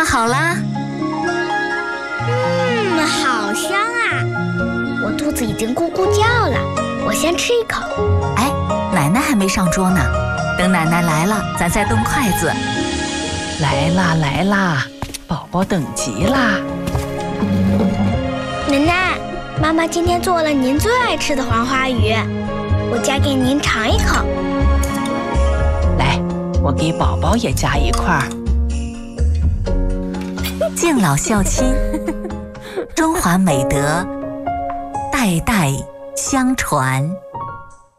好啦。 好香啊！我肚子已经咕咕叫了，我先吃一口。 哎，奶奶还没上桌呢，等奶奶来了，咱再动筷子。 来啦来啦，宝宝等急啦！ 奶奶，妈妈今天做了您最爱吃的黄花鱼，我夹给您尝一口。 来，我给宝宝也夹一块儿。 敬老孝亲，中华美德代代相传。